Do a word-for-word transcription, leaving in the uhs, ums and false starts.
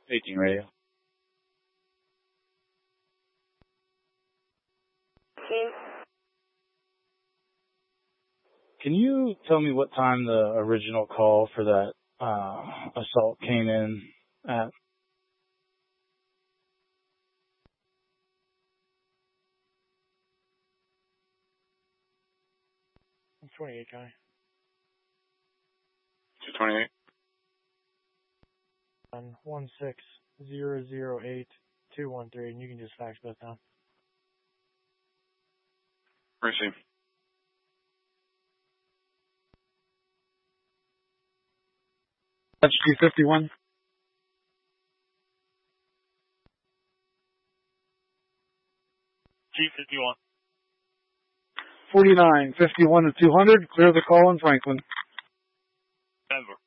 eighteen radio. Can you tell me what time the original call for that uh, assault came in at? twenty-eight, Connie. two twenty-eight. On one six zero zero eight two one three, and you can just fax both down. Receive. That's G fifty-one. G fifty-one. forty-nine, fifty-one to two hundred. Clear the call in Franklin. Denver.